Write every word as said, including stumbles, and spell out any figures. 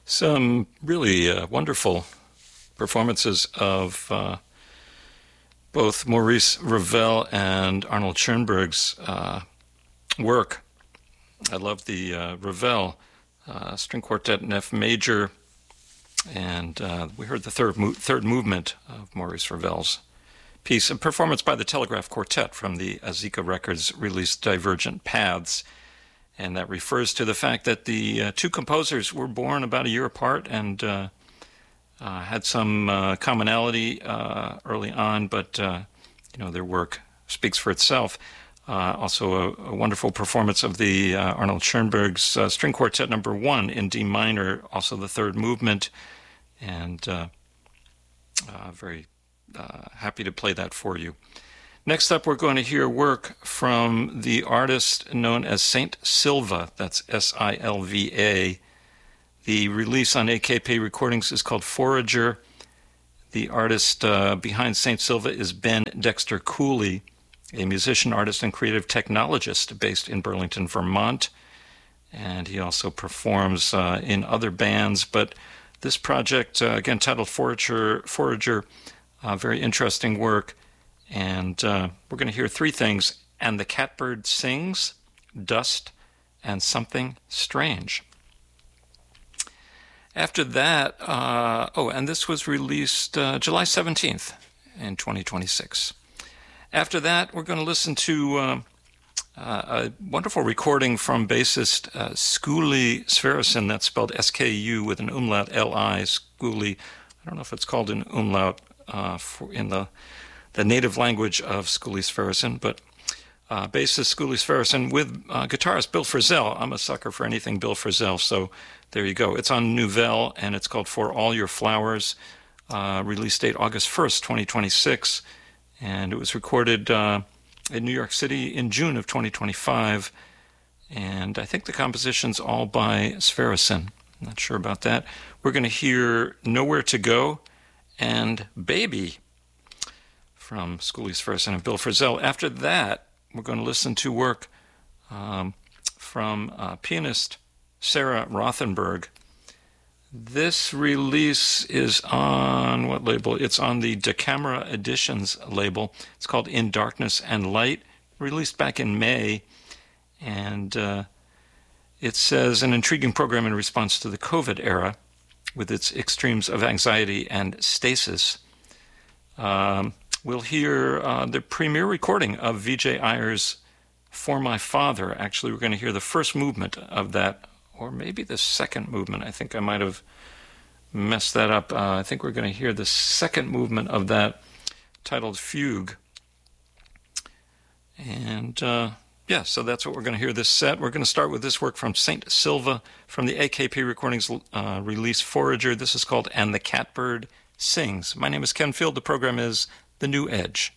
Some really uh, wonderful performances of uh, both Maurice Ravel and Arnold Schoenberg's uh, work. I love the uh, Ravel uh, string quartet in F major, and uh, we heard the third mo- third movement of Maurice Ravel's piece, a performance by the Telegraph Quartet from the Azika Records release Divergent Paths. And that refers to the fact that the uh, two composers were born about a year apart and uh, uh, had some uh, commonality uh, early on, but uh, you know their work speaks for itself. Uh, also, a, a wonderful performance of the uh, Arnold Schoenberg's uh, String Quartet Number One in D minor, also the third movement, and uh, uh, very uh, happy to play that for you. Next up, we're going to hear work from the artist known as Saint Silva. That's S I L V A. The release on A K P Recordings is called Forager. The artist uh, behind Saint Silva is Ben Dexter Cooley, a musician, artist, and creative technologist based in Burlington, Vermont. And he also performs uh, in other bands. But this project, uh, again titled Forager, Forager uh, very interesting work. And uh, we're going to hear three things: And the Catbird Sings, Dust, and Something Strange. After that, uh, oh, and this was released uh, July seventeenth in twenty twenty-six. After that, we're going to listen to uh, uh, a wonderful recording from bassist uh, Skuli Sverrisson. That's spelled S K U with an umlaut L I, Skuli. I don't know if it's called an umlaut uh, for, in the the native language of Skuli Sverrisson, but uh, bassist Skuli Sverrisson with uh, guitarist Bill Frisell. I'm a sucker for anything Bill Frisell, so there you go. It's on Nouvelle, and it's called For All Your Flowers, uh, release date August first, twenty twenty-six, and it was recorded uh, in New York City in June of twenty twenty-five, and I think the composition's all by Sverrisson. I'm not sure about that. We're going to hear Nowhere to Go and Baby from Skuli Sverrisson and Bill Frisell. After that, we're going to listen to work um, from uh, pianist Sarah Rothenberg. This release is on what label? It's on the DeCamera Editions label. It's called In Darkness and Light, released back in May. And uh, it says, an intriguing program in response to the COVID era with its extremes of anxiety and stasis. Um, We'll hear uh, the premiere recording of Vijay Iyer's For My Father. Actually, we're going to hear the first movement of that, or maybe the second movement. I think I might have messed that up. Uh, I think we're going to hear the second movement of that, titled Fugue. And uh, yeah, so that's what we're going to hear this set. We're going to start with this work from Saint Silva from the A K P Recordings uh, release Forager. This is called And the Catbird Sings. My name is Ken Field. The program is The New Edge.